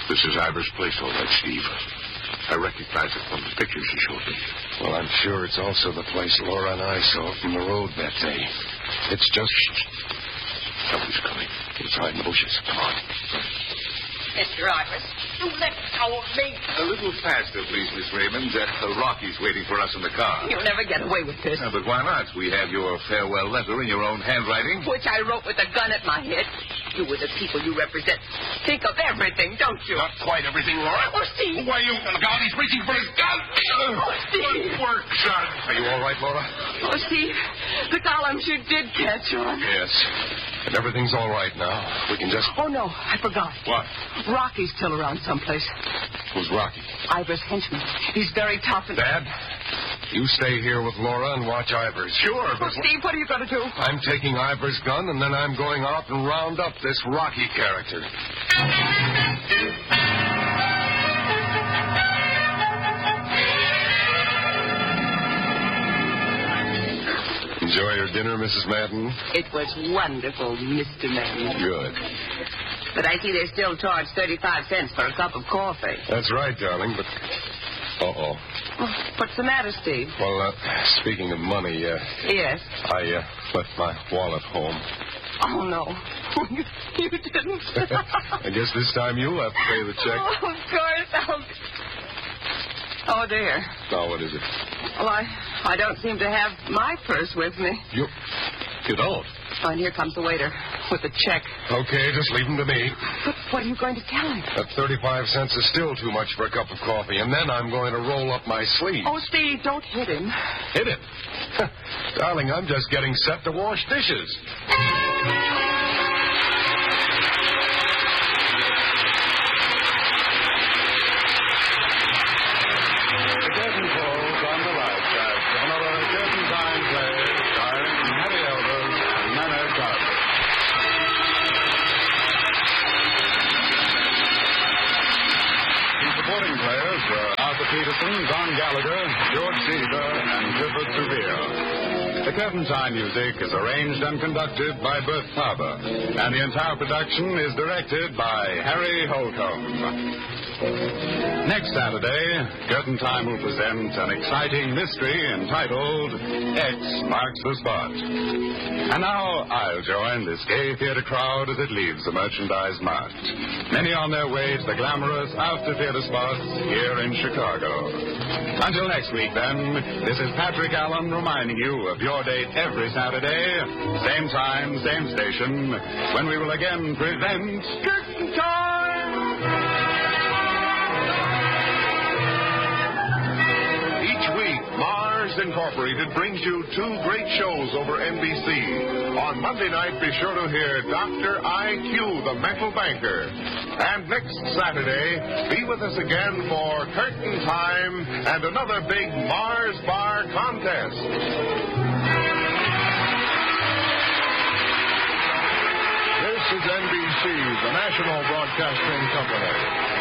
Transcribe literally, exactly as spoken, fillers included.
This is Ivor's place, all right, Steve. I recognize it from the pictures he showed me. Well, I'm sure it's also the place Laura and I saw from the road that day. It's just... Somebody's coming. Inside the bushes. Come on. Mister Ivers, you let go of me. A little faster, please, Miss Raymond. Uh, Rocky's waiting for us in the car. You'll never get away with this. Uh, but why not? We have your farewell letter in your own handwriting. Which I wrote with a gun at my head. You and the people you represent think of everything, don't you? Not quite everything, Laura. Oh, Steve. Why, you... God, he's reaching for his gun. Oh, Steve. Good work, son. Are you all right, Laura? Oh, Steve, the columns you did catch on. Yes. And everything's all right now. We can just... Oh, no, I forgot. What? Rocky's still around someplace. Who's Rocky? Ivor's henchman. He's very tough and... Dad, you stay here with Laura and watch Ivers. Sure, but... Oh, Steve, what are you going to do? I'm taking Ivers' gun, and then I'm going out and round up this Rocky character. Enjoy your dinner, Missus Madden? It was wonderful, Mister Madden. Good. But I see they still charge thirty-five cents for a cup of coffee. That's right, darling, but... Uh-oh. Oh, what's the matter, Steve? Well, uh, speaking of money, uh... Yes? I, uh, left my wallet home. Oh, no. You, you didn't. I guess this time you'll have to pay the check. Oh, of course. I'll... Oh, dear. Now, what is it? Well, I, I don't seem to have my purse with me. You... You don't? Oh, and here comes the waiter with the check. Okay, just leave him to me. But what are you going to tell him? That thirty-five cents is still too much for a cup of coffee, and then I'm going to roll up my sleeve. Oh, Steve, don't hit him. Hit him? Darling, I'm just getting set to wash dishes. The curtain falls on the right side. Another curtain time play starring Harry Elders and Nana Carter. The supporting players were Arthur Peterson, Don Gallagher, George Caesar, and Clifford Souvier. The curtain time music is arranged and conducted by Bert Faber, and the entire production is directed by Harry Holcomb. Next Saturday, Curtain Time will present an exciting mystery entitled X Marks the Spot. And now I'll join this gay theater crowd as it leaves the Merchandise Mart. Many on their way to the glamorous after-theater spots here in Chicago. Until next week, then, this is Patrick Allen reminding you of your date every Saturday, same time, same station, when we will again present Curtain Time! Mars Incorporated brings you two great shows over N B C. On Monday night, be sure to hear Doctor I Q, the mental banker. And next Saturday, be with us again for Curtain Time and another big Mars Bar contest. This is N B C, the national broadcasting company.